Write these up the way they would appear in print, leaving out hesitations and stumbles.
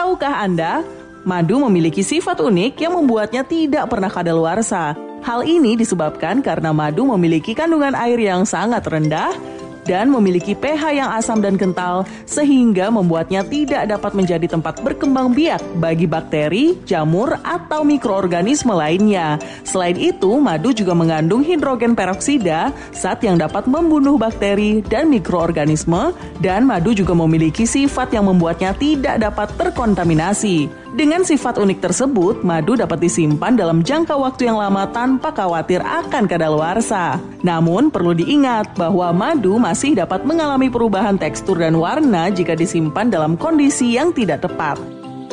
Tahukah Anda, madu memiliki sifat unik yang membuatnya tidak pernah kadaluarsa. Hal ini disebabkan karena madu memiliki kandungan air yang sangat rendah dan memiliki pH yang asam dan kental sehingga membuatnya tidak dapat menjadi tempat berkembang biak bagi bakteri, jamur, atau mikroorganisme lainnya. Selain itu, madu juga mengandung hidrogen peroksida, zat yang dapat membunuh bakteri dan mikroorganisme, dan madu juga memiliki sifat yang membuatnya tidak dapat terkontaminasi. Dengan sifat unik tersebut, madu dapat disimpan dalam jangka waktu yang lama tanpa khawatir akan kadaluarsa. Namun, perlu diingat bahwa madu masih dapat mengalami perubahan tekstur dan warna jika disimpan dalam kondisi yang tidak tepat.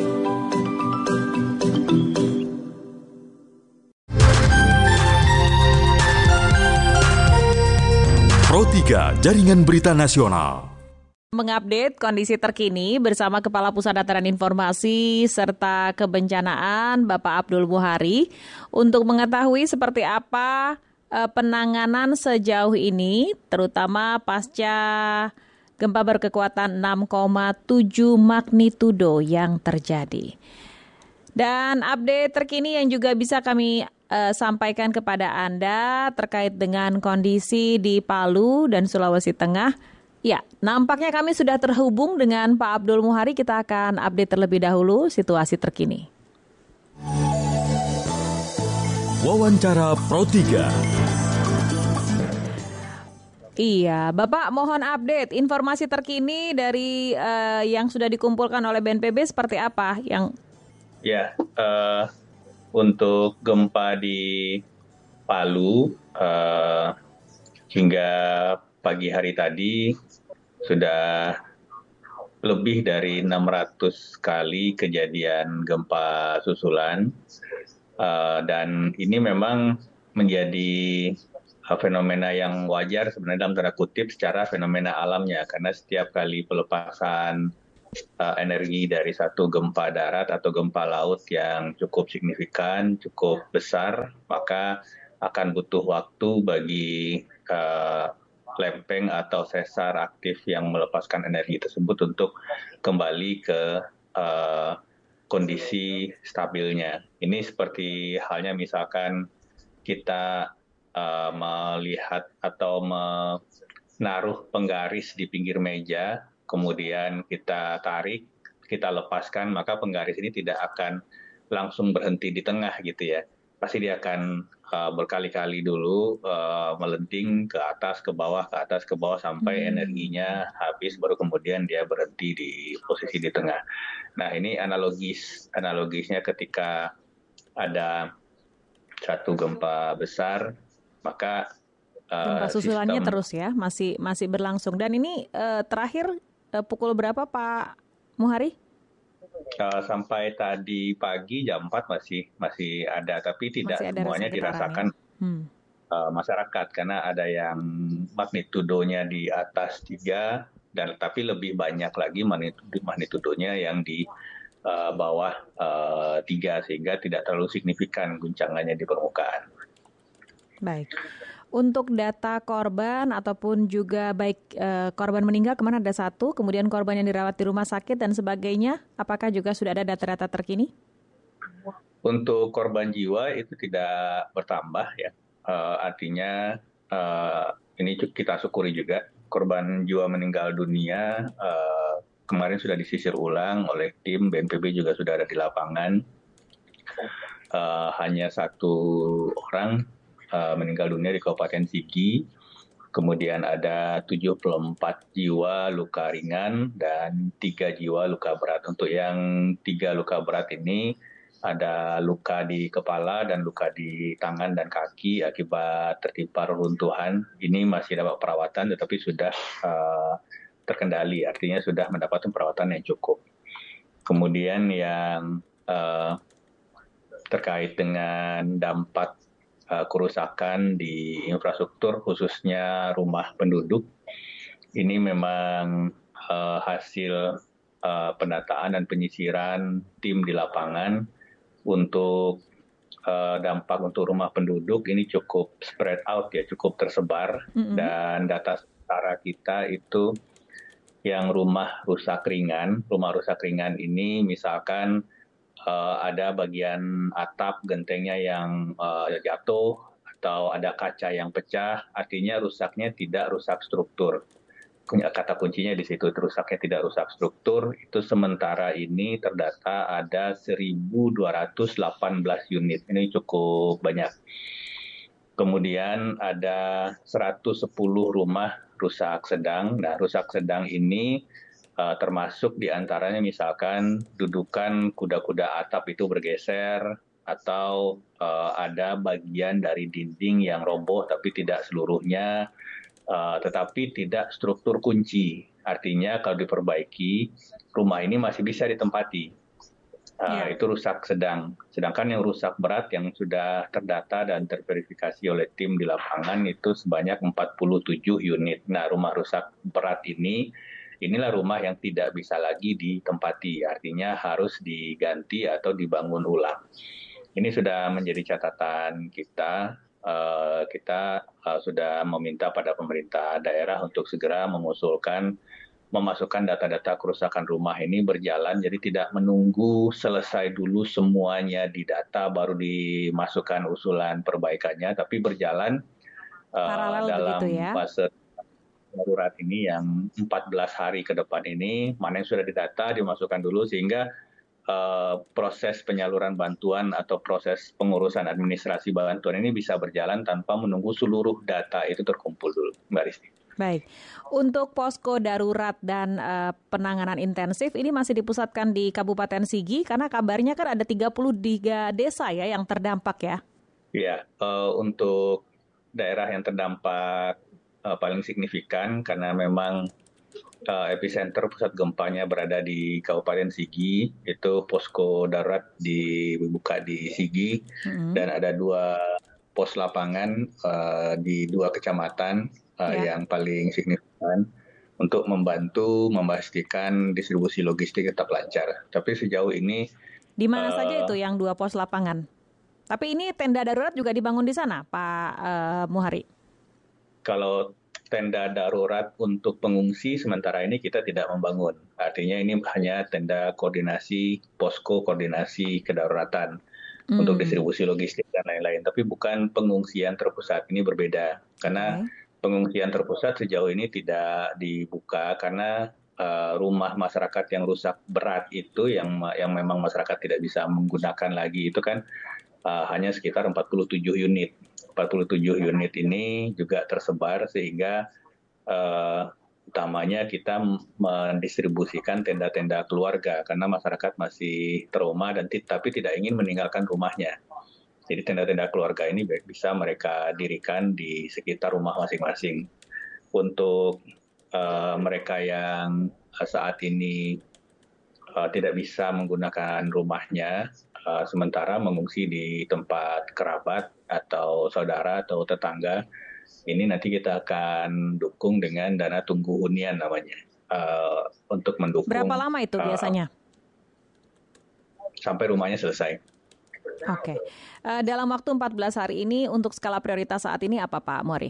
Pro 3 Jaringan Berita Nasional mengupdate kondisi terkini bersama Kepala Pusat Data dan Informasi serta Kebencanaan Bapak Abdul Muhari untuk mengetahui seperti apa penanganan sejauh ini terutama pasca gempa berkekuatan 6,7 magnitudo yang terjadi. Dan update terkini yang juga bisa kami sampaikan kepada Anda terkait dengan kondisi di Palu dan Sulawesi Tengah. Ya, nampaknya kami sudah terhubung dengan Pak Abdul Muhari. Kita akan update terlebih dahulu situasi terkini. Wawancara Pro 3. Iya, Bapak mohon update informasi terkini dari yang sudah dikumpulkan oleh BNPB seperti apa? Ya, untuk gempa di Palu hingga pagi hari tadi sudah lebih dari 600 kali kejadian gempa susulan dan ini memang menjadi fenomena yang wajar sebenarnya dalam tanda kutip secara fenomena alamnya karena setiap kali pelepasan energi dari satu gempa darat atau gempa laut yang cukup signifikan, cukup besar, maka akan butuh waktu bagi lempeng atau sesar aktif yang melepaskan energi tersebut untuk kembali ke kondisi stabilnya. Ini seperti halnya misalkan kita melihat atau menaruh penggaris di pinggir meja, kemudian kita tarik, kita lepaskan, maka penggaris ini tidak akan langsung berhenti di tengah gitu ya. Pasti dia akan berkali-kali dulu melenting ke atas, ke bawah sampai energinya habis, baru kemudian dia berhenti di posisi di tengah. Nah ini analogisnya ketika ada satu gempa besar, maka gempa susulannya terus ya, masih berlangsung. Dan ini terakhir pukul berapa Pak Muhari? Sampai tadi pagi jam 4 masih ada, tapi tidak semuanya dirasakan masyarakat karena ada yang magnitudonya di atas 3 dan tapi lebih banyak lagi magnitudonya yang di bawah 3 sehingga tidak terlalu signifikan guncangannya di permukaan. Baik. Untuk data korban ataupun juga baik korban meninggal kemarin ada 1, kemudian korban yang dirawat di rumah sakit dan sebagainya, apakah juga sudah ada data-data terkini? Untuk korban jiwa itu tidak bertambah ya, artinya ini kita syukuri juga korban jiwa meninggal dunia kemarin sudah disisir ulang oleh tim BNPB juga sudah ada di lapangan, hanya 1 orang meninggal dunia di Kabupaten Sigi, kemudian ada 74 jiwa luka ringan dan 3 jiwa luka berat. Untuk yang 3 luka berat ini ada luka di kepala dan luka di tangan dan kaki akibat tertimpa reruntuhan. Ini masih dapat perawatan tetapi sudah terkendali, artinya sudah mendapatkan perawatan yang cukup. Kemudian yang terkait dengan dampak kerusakan di infrastruktur khususnya rumah penduduk, ini memang hasil pendataan dan penyisiran tim di lapangan. Untuk dampak untuk rumah penduduk ini cukup spread out ya, cukup tersebar, dan data sementara kita itu yang rumah rusak ringan ini misalkan ada bagian atap gentengnya yang jatuh atau ada kaca yang pecah, artinya rusaknya tidak rusak struktur. Kata kuncinya di situ, rusaknya tidak rusak struktur. Itu sementara ini terdata ada 1.218 unit. Ini cukup banyak. Kemudian ada 110 rumah rusak sedang. Nah, rusak sedang ini termasuk diantaranya misalkan dudukan kuda-kuda atap itu bergeser, atau ada bagian dari dinding yang roboh tapi tidak seluruhnya, tetapi tidak struktur kunci. Artinya kalau diperbaiki, rumah ini masih bisa ditempati. Itu rusak sedang. Sedangkan yang rusak berat yang sudah terdata dan terverifikasi oleh tim di lapangan itu sebanyak 47 unit. Nah, rumah rusak berat inilah rumah yang tidak bisa lagi ditempati, artinya harus diganti atau dibangun ulang. Ini sudah menjadi catatan kita. Kita sudah meminta pada pemerintah daerah untuk segera memasukkan data-data kerusakan rumah ini berjalan, jadi tidak menunggu selesai dulu semuanya di-data baru dimasukkan usulan perbaikannya, tapi berjalan dalam fase darurat ini yang 14 hari ke depan ini, mana yang sudah didata dimasukkan dulu sehingga proses penyaluran bantuan atau proses pengurusan administrasi bantuan ini bisa berjalan tanpa menunggu seluruh data itu terkumpul dulu, Mbak Risti. Baik, untuk posko darurat dan penanganan intensif ini masih dipusatkan di Kabupaten Sigi karena kabarnya kan ada 33 desa ya yang terdampak ya? Iya, untuk daerah yang terdampak paling signifikan karena memang epicenter pusat gempanya berada di Kabupaten Sigi, itu posko darurat dibuka di Sigi, dan ada 2 pos lapangan di 2 kecamatan yang paling signifikan untuk membantu memastikan distribusi logistik tetap lancar. Tapi sejauh ini di mana saja itu yang 2 pos lapangan? Tapi ini tenda darurat juga dibangun di sana, Pak Muhari? Kalau tenda darurat untuk pengungsi sementara ini kita tidak membangun. Artinya ini hanya tenda koordinasi, posko koordinasi kedaruratan untuk distribusi logistik dan lain-lain. Tapi bukan pengungsian terpusat, ini berbeda. Karena pengungsian terpusat sejauh ini tidak dibuka karena rumah masyarakat yang rusak berat itu yang memang masyarakat tidak bisa menggunakan lagi itu kan hanya sekitar 47 unit. 47 unit ini juga tersebar sehingga utamanya kita mendistribusikan tenda-tenda keluarga karena masyarakat masih trauma dan tapi tidak ingin meninggalkan rumahnya. Jadi tenda-tenda keluarga ini bisa mereka dirikan di sekitar rumah masing-masing. Untuk mereka yang saat ini tidak bisa menggunakan rumahnya, sementara mengungsi di tempat kerabat atau saudara atau tetangga, ini nanti kita akan dukung dengan dana tunggu hunian namanya, untuk mendukung. Berapa lama itu biasanya? Sampai rumahnya selesai. Oke. Dalam waktu 14 hari ini untuk skala prioritas saat ini apa Pak Muhari?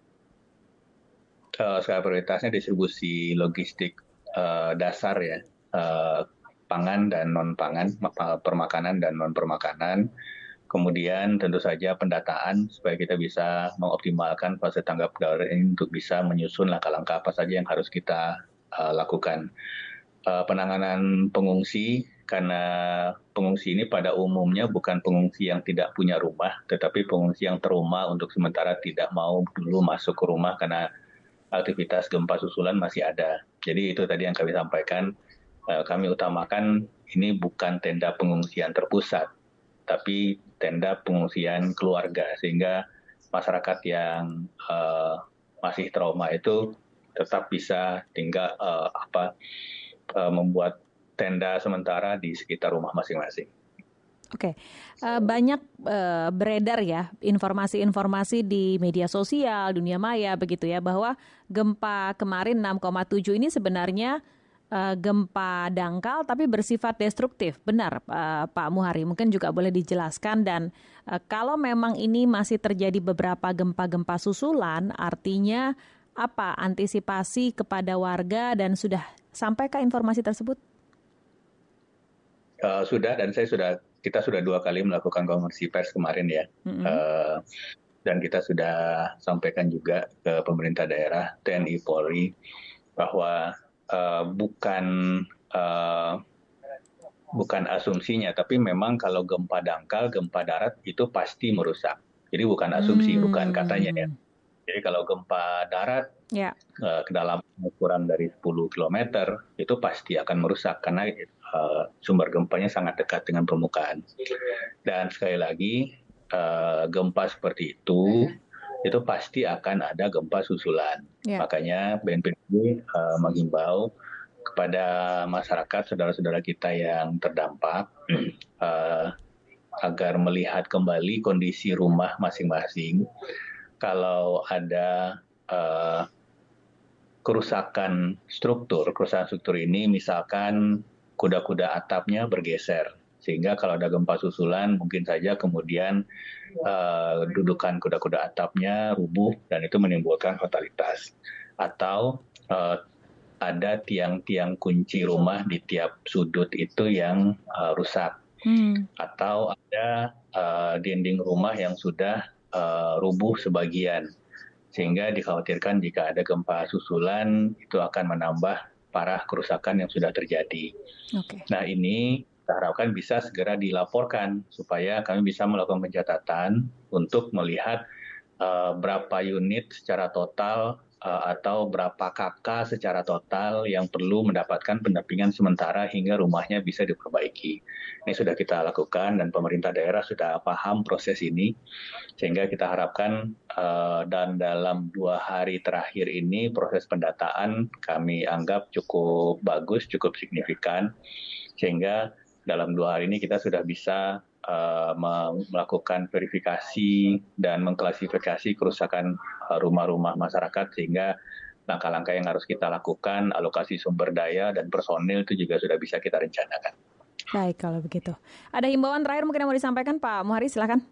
Skala prioritasnya distribusi logistik dasar ya, pangan dan non-pangan, permakanan dan non-permakanan. Kemudian tentu saja pendataan supaya kita bisa mengoptimalkan fase tanggap darurat ini untuk bisa menyusun langkah-langkah apa saja yang harus kita lakukan. Penanganan pengungsi, karena pengungsi ini pada umumnya bukan pengungsi yang tidak punya rumah, tetapi pengungsi yang trauma untuk sementara tidak mau dulu masuk ke rumah karena aktivitas gempa susulan masih ada. Jadi itu tadi yang kami sampaikan, kami utamakan ini bukan tenda pengungsian terpusat, tapi tenda pengungsian keluarga, sehingga masyarakat yang masih trauma itu tetap bisa tinggal membuat tenda sementara di sekitar rumah masing-masing. Oke, banyak beredar ya informasi-informasi di media sosial, dunia maya begitu ya, bahwa gempa kemarin 6,7 ini sebenarnya gempa dangkal tapi bersifat destruktif. Benar Pak Muhari, mungkin juga boleh dijelaskan, dan kalau memang ini masih terjadi beberapa gempa-gempa susulan, artinya apa antisipasi kepada warga dan sudah sampaikah informasi tersebut? Sudah, dan kita sudah 2 kali melakukan konferensi pers kemarin ya. Dan kita sudah sampaikan juga ke pemerintah daerah, TNI, Polri, bahwa bukan asumsinya, tapi memang kalau gempa dangkal, gempa darat itu pasti merusak. Jadi bukan asumsi, bukan katanya ya. Jadi kalau gempa darat, kedalaman ukuran dari 10 km, itu pasti akan merusak karena sumber gempanya sangat dekat dengan permukaan. Dan sekali lagi, gempa seperti itu pasti akan ada gempa susulan. Makanya BNPB menghimbau kepada masyarakat, saudara-saudara kita yang terdampak, agar melihat kembali kondisi rumah masing-masing. Kalau ada kerusakan struktur ini misalkan kuda-kuda atapnya bergeser, sehingga kalau ada gempa susulan mungkin saja kemudian dudukan kuda-kuda atapnya rubuh dan itu menimbulkan fatalitas. Atau ada tiang-tiang kunci rumah di tiap sudut itu yang rusak. Atau ada dinding rumah yang sudah rubuh sebagian, sehingga dikhawatirkan jika ada gempa susulan itu akan menambah parah kerusakan yang sudah terjadi. Nah, ini kita harapkan bisa segera dilaporkan supaya kami bisa melakukan pencatatan untuk melihat berapa unit secara total atau berapa kakak secara total yang perlu mendapatkan pendampingan sementara hingga rumahnya bisa diperbaiki. Ini sudah kita lakukan dan pemerintah daerah sudah paham proses ini, sehingga kita harapkan dan dalam 2 hari terakhir ini proses pendataan kami anggap cukup bagus, cukup signifikan, sehingga dalam 2 hari ini kita sudah bisa melakukan verifikasi dan mengklasifikasi kerusakan rumah-rumah masyarakat, sehingga langkah-langkah yang harus kita lakukan, alokasi sumber daya dan personil itu juga sudah bisa kita rencanakan. Baik, kalau begitu. Ada himbauan terakhir mungkin yang mau disampaikan Pak Muhari, silakan.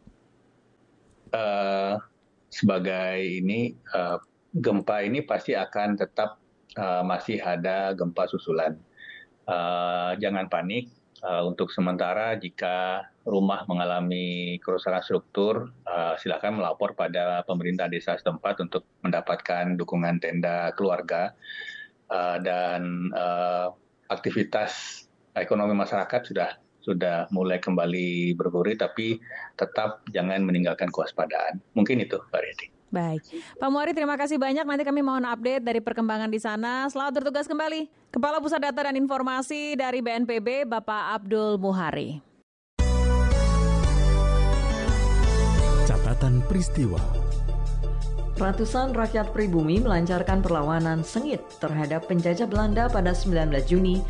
Sebagai ini, gempa ini pasti akan tetap masih ada gempa susulan. Jangan panik. Untuk sementara jika rumah mengalami kerusakan struktur, silakan melapor pada pemerintah desa setempat untuk mendapatkan dukungan tenda keluarga, dan aktivitas ekonomi masyarakat sudah mulai kembali bergulir, tapi tetap jangan meninggalkan kewaspadaan. Mungkin itu, Pak Redi. Baik, Pak Muhari, terima kasih banyak. Nanti kami mohon update dari perkembangan di sana. Selamat bertugas kembali. Kepala Pusat Data dan Informasi dari BNPB, Bapak Abdul Muhari. Catatan peristiwa. Ratusan rakyat pribumi melancarkan perlawanan sengit terhadap penjajah Belanda pada 19 Juni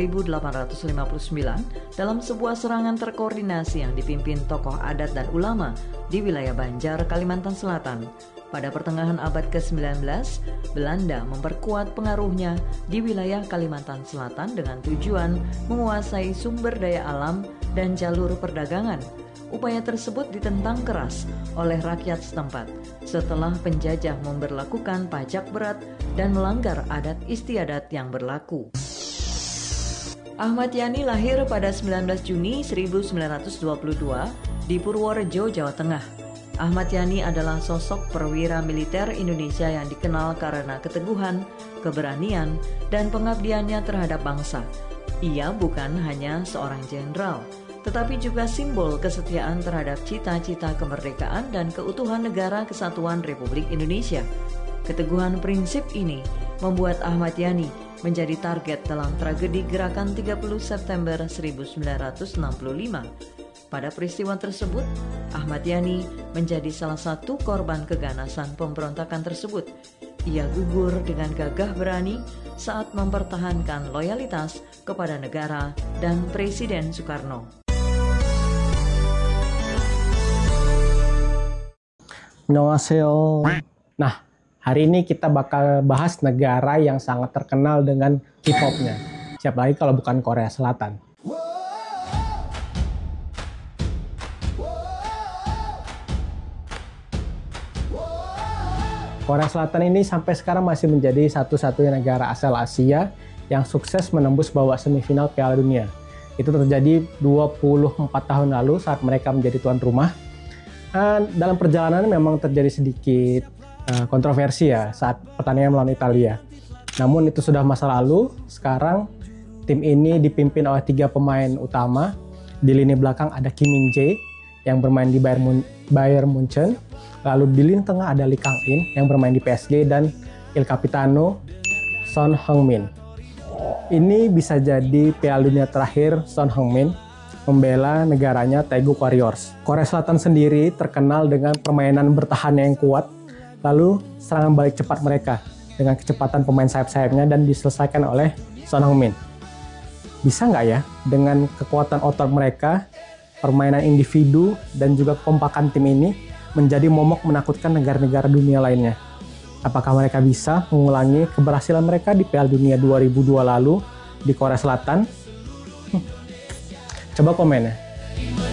1859 dalam sebuah serangan terkoordinasi yang dipimpin tokoh adat dan ulama di wilayah Banjar, Kalimantan Selatan. Pada pertengahan abad ke-19, Belanda memperkuat pengaruhnya di wilayah Kalimantan Selatan dengan tujuan menguasai sumber daya alam dan jalur perdagangan. Upaya tersebut ditentang keras oleh rakyat setempat setelah penjajah memberlakukan pajak berat dan melanggar adat istiadat yang berlaku. Ahmad Yani lahir pada 19 Juni 1922 di Purworejo, Jawa Tengah. Ahmad Yani adalah sosok perwira militer Indonesia yang dikenal karena keteguhan, keberanian, dan pengabdiannya terhadap bangsa. Ia bukan hanya seorang jenderal, tetapi juga simbol kesetiaan terhadap cita-cita kemerdekaan dan keutuhan Negara Kesatuan Republik Indonesia. Keteguhan prinsip ini membuat Ahmad Yani menjadi target dalam tragedi Gerakan 30 September 1965. Pada peristiwa tersebut, Ahmad Yani menjadi salah satu korban keganasan pemberontakan tersebut. Ia gugur dengan gagah berani saat mempertahankan loyalitas kepada negara dan Presiden Soekarno. Annyeonghaseyo. Nah, hari ini kita bakal bahas negara yang sangat terkenal dengan K-pop-nya. Siapa lagi kalau bukan Korea Selatan. Korea Selatan ini sampai sekarang masih menjadi satu-satunya negara asal Asia yang sukses menembus babak semifinal Piala Dunia. Itu terjadi 24 tahun lalu saat mereka menjadi tuan rumah. Dalam perjalanan memang terjadi sedikit kontroversi ya saat pertandingan melawan Italia. Namun itu sudah masa lalu. Sekarang tim ini dipimpin oleh 3 pemain utama. Di lini belakang ada Kim Min-jae yang bermain di Bayern Munchen. Lalu di lini tengah ada Lee Kang-in yang bermain di PSG dan Il Capitano Son Heung-min. Ini bisa jadi Piala Dunia terakhir Son Heung-min membela negaranya Taeguk Warriors. Korea Selatan sendiri terkenal dengan permainan bertahan yang kuat, lalu serangan balik cepat mereka dengan kecepatan pemain sayap-sayapnya dan diselesaikan oleh Son Heung-min. Bisa nggak ya dengan kekuatan otot mereka, permainan individu dan juga kekompakan tim ini menjadi momok menakutkan negara-negara dunia lainnya? Apakah mereka bisa mengulangi keberhasilan mereka di Piala Dunia 2002 lalu di Korea Selatan? Coba komen ya.